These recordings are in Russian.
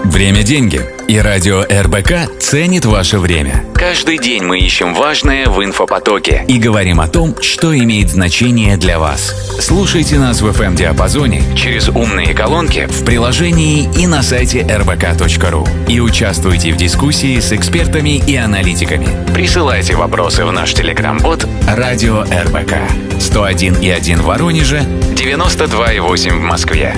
Время – деньги. И радио РБК ценит ваше время. Каждый день мы ищем важное в инфопотоке и говорим о том, что имеет значение для вас. Слушайте нас в FM-диапазоне через умные колонки в приложении и на сайте rbk.ru. И участвуйте в дискуссии с экспертами и аналитиками. Присылайте вопросы в наш телеграм-бот «Радио РБК». 101,1 в Воронеже, 92,8 в Москве.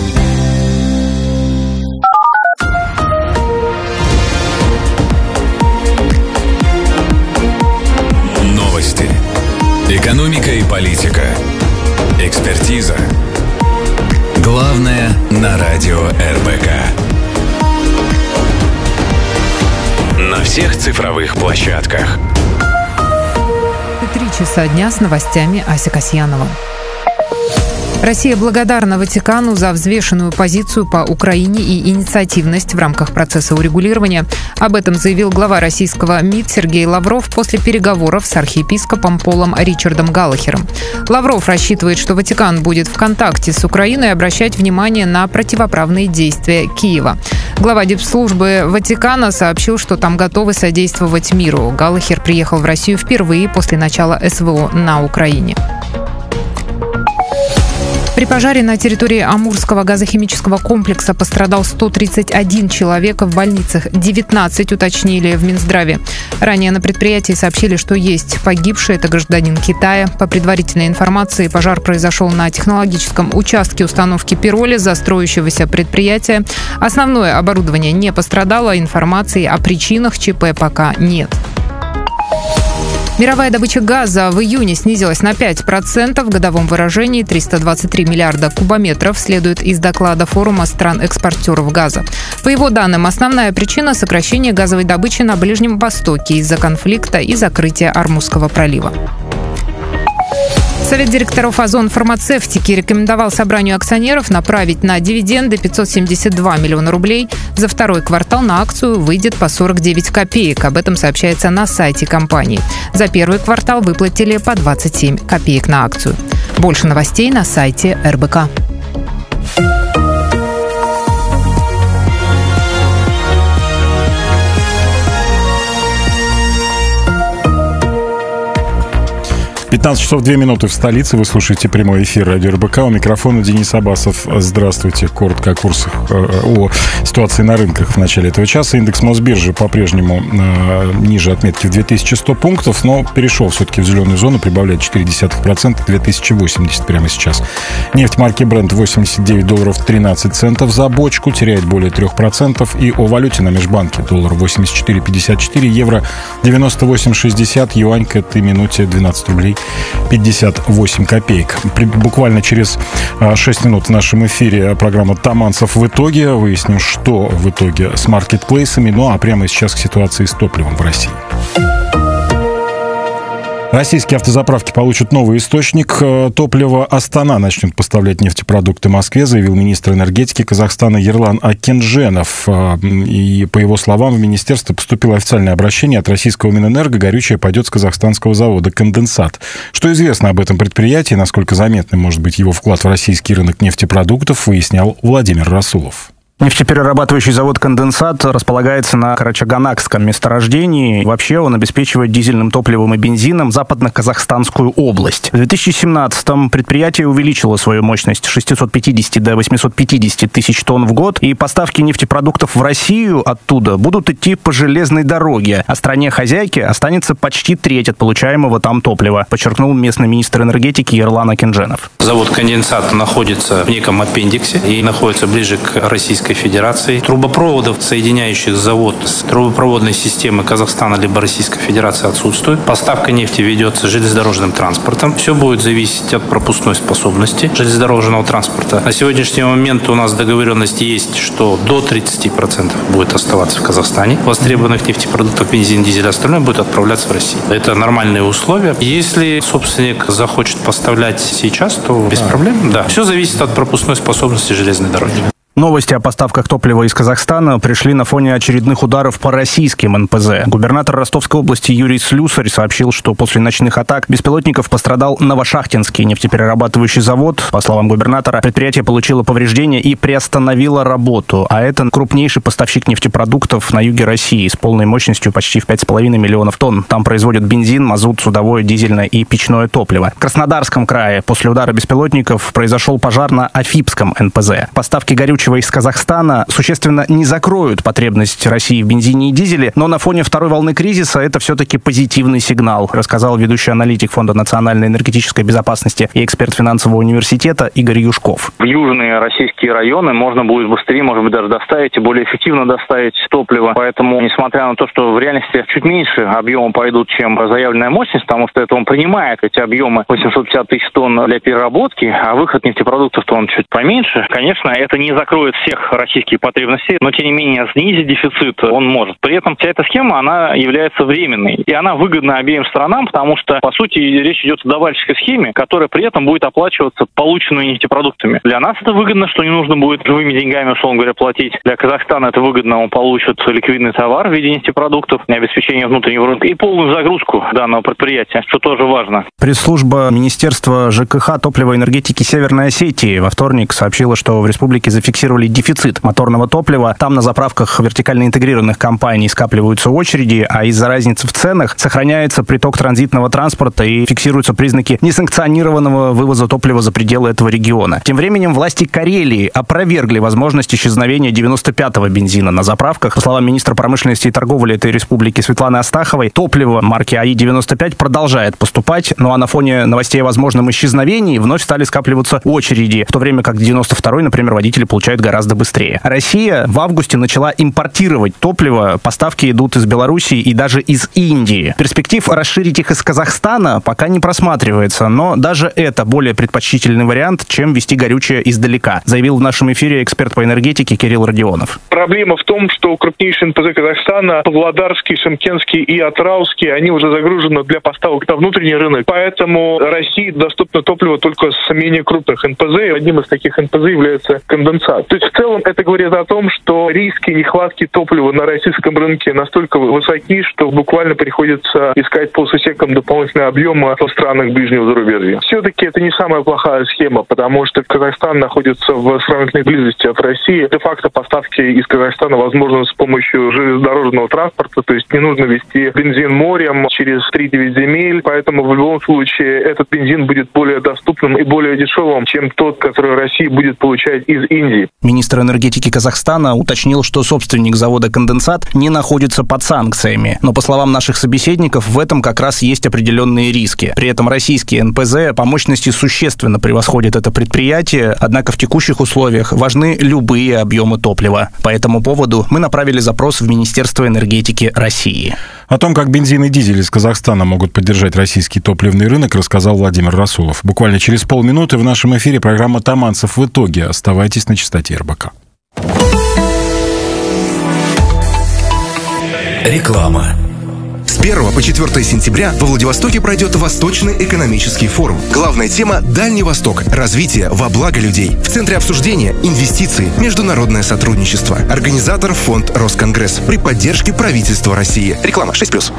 Новости. Экономика и политика. Экспертиза. Главное на радио РБК. На всех цифровых площадках. 3 часа дня с новостями. Ася Касьянова. Россия благодарна Ватикану за взвешенную позицию по Украине и инициативность в рамках процесса урегулирования. Об этом заявил глава российского МИД Сергей Лавров после переговоров с архиепископом Полом Ричардом Галлахером. Лавров рассчитывает, что Ватикан будет в контакте с Украиной и обращать внимание на противоправные действия Киева. Глава дипслужбы Ватикана сообщил, что там готовы содействовать миру. Галлахер приехал в Россию впервые после начала СВО на Украине. При пожаре на территории Амурского газохимического комплекса пострадал 131 человек, в больницах 19, уточнили в Минздраве. Ранее на предприятии сообщили, что есть погибший, это гражданин Китая. По предварительной информации, пожар произошел на технологическом участке установки пиролиза строящегося предприятия. Основное оборудование не пострадало, информации о причинах ЧП пока нет. Мировая добыча газа в июне снизилась на 5%, в годовом выражении 323 миллиарда кубометров, следует из доклада форума стран-экспортеров газа. По его данным, основная причина – сокращение газовой добычи на Ближнем Востоке из-за конфликта и закрытия Ормузского пролива. Совет директоров Озон Фармацевтики рекомендовал собранию акционеров направить на дивиденды 572 миллиона рублей. За второй квартал на акцию выйдет по 49 копеек. Об этом сообщается на сайте компании. За первый квартал выплатили по 27 копеек на акцию. Больше новостей на сайте РБК. 15 часов 2 минуты в столице. Вы слушаете прямой эфир радио РБК. У микрофона Денис Абасов. Здравствуйте. Коротко о курсах, о ситуации на рынках в начале этого часа. Индекс Мосбиржи по-прежнему ниже отметки в 2100 пунктов, но перешел все-таки в зеленую зону, прибавляет 0,4%, 2080 прямо сейчас. Нефть марки Brent $89.13 за бочку, теряет более 3%. И о валюте на межбанке: доллар 84,54, евро 98,60, юань к этой минуте 12 рублей 58 копеек. Буквально через 6 минут в нашем эфире программа «Таманцев в итоге». Выясним, что в итоге с маркетплейсами. Ну а прямо сейчас к ситуации с топливом в России. Российские автозаправки получат новый источник топлива. Астана начнет поставлять нефтепродукты Москве, заявил министр энергетики Казахстана Ерлан Акинженов. И, по его словам, в министерство поступило официальное обращение от российского Минэнерго. Горючее пойдет с казахстанского завода «Конденсат». Что известно об этом предприятии, насколько заметным может быть его вклад в российский рынок нефтепродуктов, выяснял Владимир Расулов. Нефтеперерабатывающий завод «Конденсат» располагается на Карачаганакском месторождении. Вообще он обеспечивает дизельным топливом и бензином западно-казахстанскую область. В 2017-м предприятие увеличило свою мощность с 650 до 850 тысяч тонн в год, и поставки нефтепродуктов в Россию оттуда будут идти по железной дороге, а стране-хозяйке останется почти треть от получаемого там топлива, подчеркнул местный министр энергетики Ерлан Акинженов. Завод «Конденсат» находится в неком аппендиксе и находится ближе к Российской Федерации. Трубопроводов, соединяющих завод с трубопроводной системой Казахстана либо Российской Федерации, отсутствует. Поставка нефти ведется железнодорожным транспортом. Все будет зависеть от пропускной способности железнодорожного транспорта. На сегодняшний момент у нас договоренность есть, что до 30% будет оставаться в Казахстане. Востребованных нефтепродуктов, бензин, дизель, остальное будет отправляться в Россию. Это нормальные условия. Если собственник захочет поставлять сейчас, то без проблем. Да. Все зависит от пропускной способности железной дороги. Новости о поставках топлива из Казахстана пришли на фоне очередных ударов по российским НПЗ. Губернатор Ростовской области Юрий Слюсарь сообщил, что после ночных атак беспилотников пострадал Новошахтинский нефтеперерабатывающий завод. По словам губернатора, предприятие получило повреждения и приостановило работу. А это крупнейший поставщик нефтепродуктов на юге России с полной мощностью почти в 5,5 миллионов тонн. Там производят бензин, мазут, судовое, дизельное и печное топливо. В Краснодарском крае после удара беспилотников произошел пожар на Афипском НПЗ. Поставки горючего из Казахстана существенно не закроют потребность России в бензине и дизеле, но на фоне второй волны кризиса это все-таки позитивный сигнал, рассказал ведущий аналитик Фонда национальной энергетической безопасности и эксперт финансового университета Игорь Юшков. В южные российские районы можно будет быстрее, может быть, даже доставить и более эффективно доставить топливо. Поэтому, несмотря на то, что в реальности чуть меньше объема пойдут, чем заявленная мощность, потому что это он принимает эти объемы 850 тысяч тонн для переработки, а выход нефтепродуктов-то он чуть поменьше. Конечно, это не закроет всех российских потребностей, но, тем не менее, снизить дефицит он может. При этом вся эта схема, она является временной. И она выгодна обеим сторонам, потому что, по сути, речь идет о давальческой схеме, которая при этом будет оплачиваться полученными нефтепродуктами. Для нас это выгодно, что не нужно будет живыми деньгами, условно говоря, платить. Для Казахстана это выгодно, он получит ликвидный товар в виде нефтепродуктов, обеспечение внутреннего рынка и полную загрузку данного предприятия, что тоже важно. Пресс-служба Министерства ЖКХ, топлива и энергетики Северной Осетии во вторник сообщила, что в республике зафиксировали дефицит моторного топлива. Там на заправках вертикально интегрированных компаний скапливаются очереди, а из-за разницы в ценах сохраняется приток транзитного транспорта и фиксируются признаки несанкционированного вывоза топлива за пределы этого региона. Тем временем власти Карелии опровергли возможность исчезновения 95-го бензина на заправках. По словам министра промышленности и торговли этой республики Светланы Астаховой, топливо марки АИ-95 продолжает поступать, ну а на фоне новостей о возможном исчезновении вновь стали скапливаться очереди, в то время как 92-й, например, водители получают гораздо быстрее. Россия в августе начала импортировать топливо. Поставки идут из Белоруссии и даже из Индии. Перспектив расширить их из Казахстана пока не просматривается, но даже это более предпочтительный вариант, чем везти горючее издалека, заявил в нашем эфире эксперт по энергетике Кирилл Родионов. Проблема в том, что крупнейшие НПЗ Казахстана, Павлодарский, Шымкентский и Атырауский, они уже загружены для поставок на внутренний рынок. Поэтому России доступно топливо только с менее крупных НПЗ. Одним из таких НПЗ является конденсат. То есть в целом это говорит о том, что риски нехватки топлива на российском рынке настолько высоки, что буквально приходится искать по сусекам дополнительные объемы в странах ближнего зарубежья. Все-таки это не самая плохая схема, потому что Казахстан находится в сравнительной близости от России. Де-факто поставки из Казахстана возможны с помощью железнодорожного транспорта, то есть не нужно везти бензин морем через 3-9 земель, поэтому в любом случае этот бензин будет более доступным и более дешевым, чем тот, который Россия будет получать из Индии. Министр энергетики Казахстана уточнил, что собственник завода «Конденсат» не находится под санкциями. Но, по словам наших собеседников, в этом как раз есть определенные риски. При этом российские НПЗ по мощности существенно превосходят это предприятие, однако в текущих условиях важны любые объемы топлива. По этому поводу мы направили запрос в Министерство энергетики России. О том, как бензин и дизель из Казахстана могут поддержать российский топливный рынок, рассказал Владимир Расулов. Буквально через полминуты в нашем эфире программа «Таманцев в итоге». Оставайтесь на частоте РБК. Реклама. С 1 по 4 сентября во Владивостоке пройдет Восточный экономический форум. Главная тема – Дальний Восток. Развитие во благо людей. В центре обсуждения – инвестиции, международное сотрудничество. Организатор – фонд Росконгресс при поддержке правительства России. Реклама 6+.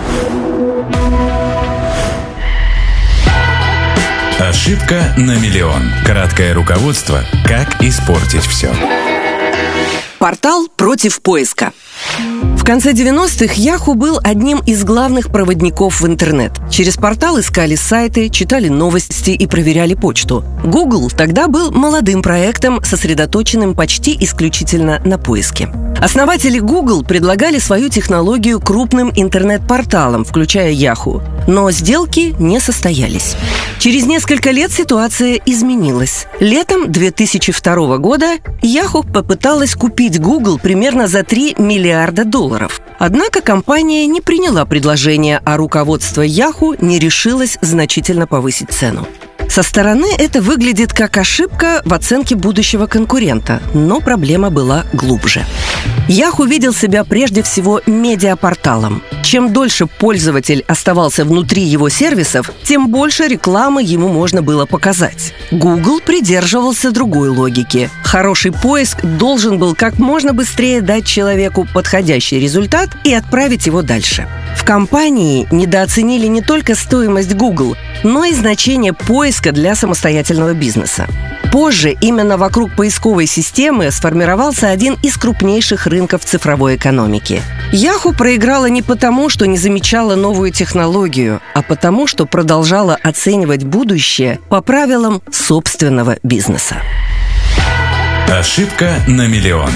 Ошибка на миллион. Краткое руководство «Как испортить все». Портал против поиска. В конце 90-х Yahoo был одним из главных проводников в интернет. Через портал искали сайты, читали новости и проверяли почту. Google тогда был молодым проектом, сосредоточенным почти исключительно на поиске. Основатели Google предлагали свою технологию крупным интернет-порталам, включая Yahoo. Но сделки не состоялись. Через несколько лет ситуация изменилась. Летом 2002 года Yahoo попыталась купить Google примерно за $3 миллиарда. Однако компания не приняла предложение, а руководство Yahoo не решилось значительно повысить цену. Со стороны это выглядит как ошибка в оценке будущего конкурента, но проблема была глубже. Yahoo видел себя прежде всего медиапорталом. Чем дольше пользователь оставался внутри его сервисов, тем больше рекламы ему можно было показать. Google придерживался другой логики. Хороший поиск должен был как можно быстрее дать человеку подходящий результат и отправить его дальше. В компании недооценили не только стоимость Google, но и значение поиска для самостоятельного бизнеса. Позже именно вокруг поисковой системы сформировался один из крупнейших рынков цифровой экономики. Yahoo проиграла не потому, что не замечала новую технологию, а потому, что продолжала оценивать будущее по правилам собственного бизнеса. Ошибка на миллион.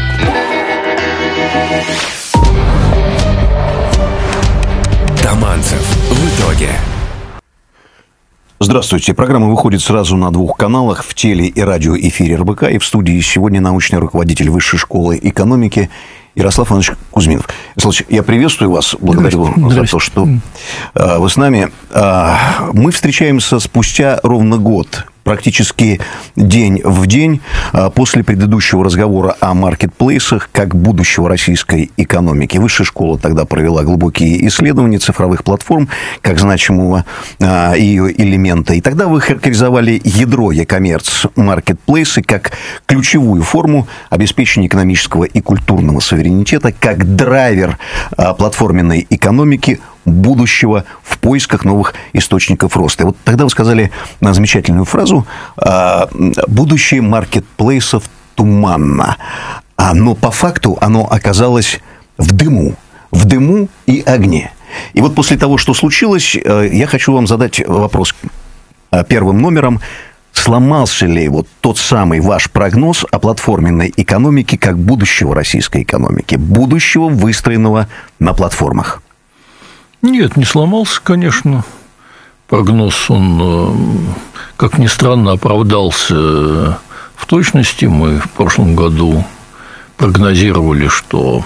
Таманцев в итоге. Здравствуйте. Программа выходит сразу на 2 каналах: в теле- и радиоэфире РБК. И в студии сегодня научный руководитель Высшей школы экономики Ярослав Иванович Кузьминов. Ярослав Иванович, я приветствую вас. Благодарю за то, что вы с нами. Мы встречаемся спустя ровно год, практически день в день после предыдущего разговора о маркетплейсах как будущего российской экономики. Высшая школа тогда провела глубокие исследования цифровых платформ как значимого ее элемента. И тогда вы характеризовали ядро e-commerce маркетплейсы как ключевую форму обеспечения экономического и культурного суверенитета, как драйвер платформенной экономики будущего в поисках новых источников роста. И вот тогда вы сказали замечательную фразу: «Будущее маркетплейсов туманно». Но по факту оно оказалось в дыму и огне. И вот после того, что случилось, я хочу вам задать вопрос первым номером. Сломался ли вот тот самый ваш прогноз о платформенной экономике как будущего российской экономики, будущего, выстроенного на платформах? Нет, не сломался, конечно. Прогноз, он, как ни странно, оправдался в точности. Мы в прошлом году прогнозировали, что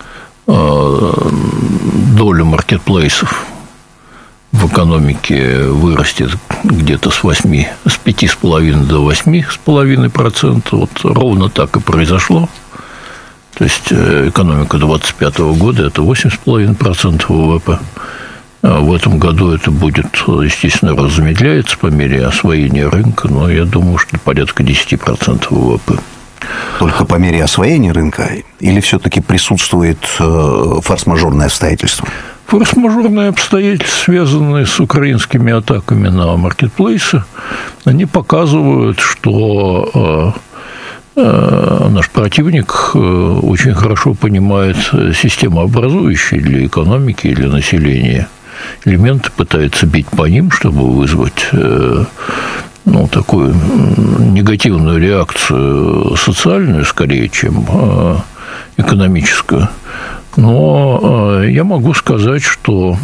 доля маркетплейсов в экономике вырастет где-то с 5,5 до 8,5%. Вот ровно так и произошло. То есть экономика 2025 года – это 8,5% ВВП. А в этом году это будет, естественно, размедляется по мере освоения рынка, но я думаю, что порядка 10% ВВП. Только по мере освоения рынка? Или все-таки присутствует форс-мажорное обстоятельство? Форс-мажорные обстоятельства, связанные с украинскими атаками на маркетплейсы, они показывают, что наш противник очень хорошо понимает системообразующие для экономики и для населения элементы, пытается бить по ним, чтобы вызвать такую негативную реакцию социальную, скорее, чем экономическую. Но я могу сказать, что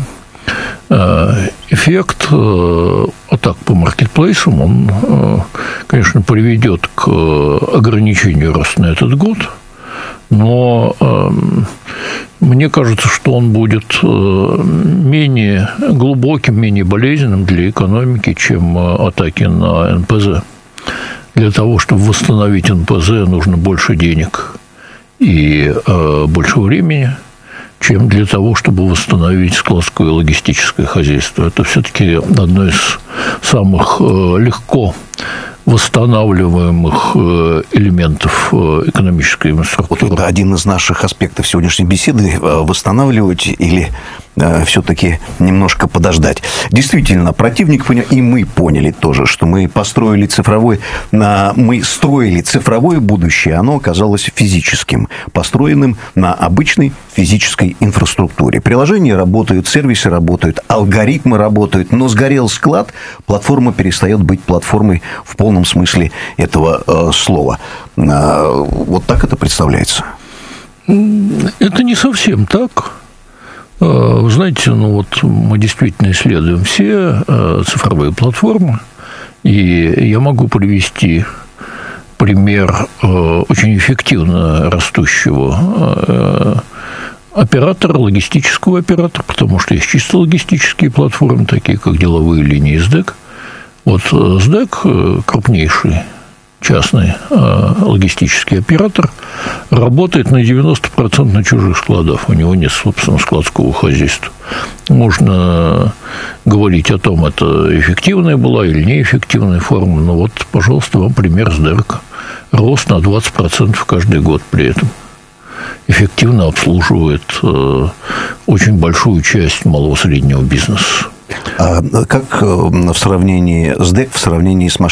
эффект атак по маркетплейсам, он, конечно, приведет к ограничению роста на этот год, но мне кажется, что он будет менее глубоким, менее болезненным для экономики, чем атаки на НПЗ. Для того, чтобы восстановить НПЗ, нужно больше денег и больше времени, чем для того, чтобы восстановить складское и логистическое хозяйство. Это все-таки одно из самых легко восстанавливаемых элементов экономической инфраструктуры. Вот это один из наших аспектов сегодняшней беседы: восстанавливать или все-таки немножко подождать. Действительно, противник понял, и мы поняли тоже, что мы строили цифровое будущее, оно оказалось физическим, построенным на обычной физической инфраструктуре. Приложения работают, сервисы работают, алгоритмы работают, но сгорел склад, платформа перестает быть платформой в полном смысле этого слова. Вот так это представляется? Это не совсем так. Вы знаете, мы действительно исследуем все цифровые платформы, и я могу привести пример очень эффективно растущего оператора, логистического оператора, потому что есть чисто логистические платформы, такие как деловые линии СДЭК. Вот СДЭК, крупнейший частный логистический оператор, работает на 90% на чужих складах. У него нет, собственно, складского хозяйства. Можно говорить о том, это эффективная была или неэффективная форма. Но вот, пожалуйста, вам пример СДЭКа. Рост на 20% каждый год при этом. Эффективно обслуживает очень большую часть малого и среднего бизнеса. А как в сравнении СДЭК, в сравнении с